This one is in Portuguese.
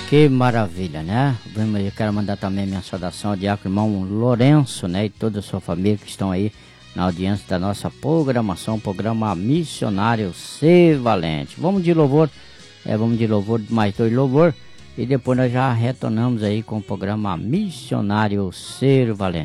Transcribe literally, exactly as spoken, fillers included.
Que maravilha, né? Eu quero mandar também a minha saudação ao diácono irmão Lourenço, né? E toda a sua família que estão aí na audiência da nossa programação, programa Missionário Ser Valente. Vamos de louvor, é, vamos de louvor, mais dois louvor, e depois nós já retornamos aí com o programa Missionário Ser Valente.